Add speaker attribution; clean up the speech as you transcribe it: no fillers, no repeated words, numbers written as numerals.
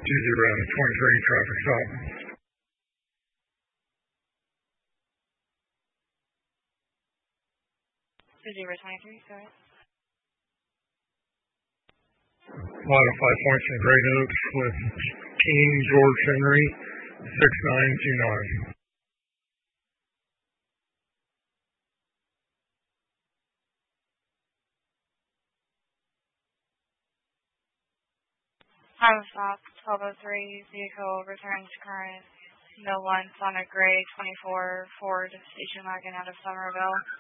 Speaker 1: 23 traffic stop.
Speaker 2: 23, go ahead.
Speaker 1: Modify points in Great Oaks with King George Henry, 6929.
Speaker 2: Time stop, 1203, vehicle returns current, no one, Sonic Gray, 24, Ford, station wagon out of Somerville.